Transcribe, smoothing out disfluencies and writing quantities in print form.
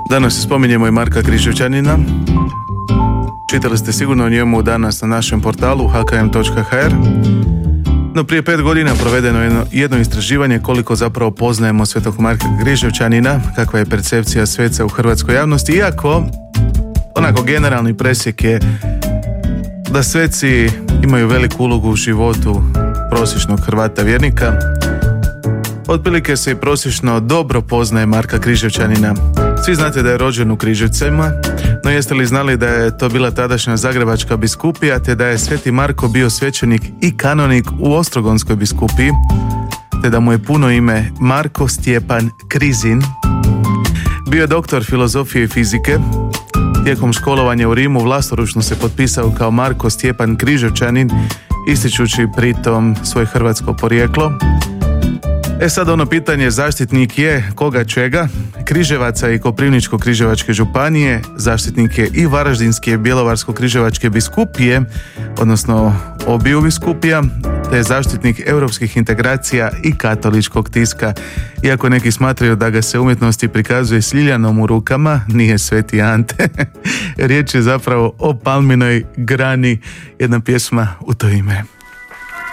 Danas spominjemo i Marka Križevčanina. Čitali ste sigurno o njemu danas na našem portalu hkm.hr. No prije 5 godina provedeno je jedno istraživanje koliko zapravo poznajemo svetog Marka Križevčanina, kakva je percepcija sveca u hrvatskoj javnosti, iako onako generalni presjek je da sveci imaju veliku ulogu u životu prosječnog Hrvata vjernika. Otprilike se i prosječno dobro poznaje Marka Križevčanina. Svi znate da je rođen u Križevcima, no jeste li znali da je to bila tadašnja Zagrebačka biskupija, te da je sveti Marko bio svećenik i kanonik u Ostrogonskoj biskupiji, te da mu je puno ime Marko Stjepan Krizin. Bio je doktor filozofije i fizike. Tijekom školovanja u Rimu vlastoručno se potpisao kao Marko Stjepan Križevčanin, ističući pritom svoje hrvatsko porijeklo. Sad ono pitanje, zaštitnik je koga čega? Križevaca i Koprivničko-križevačke županije, zaštitnik je i Varaždinske i Bjelovarsko-križevačke biskupije, odnosno obiju biskupija, te je zaštitnik europskih integracija i katoličkog tiska. Iako neki smatraju da ga se umjetnosti prikazuje s ljiljanom u rukama, nije sveti Ante. Riječ je zapravo o palminoj grani, jedna pjesma u to ime.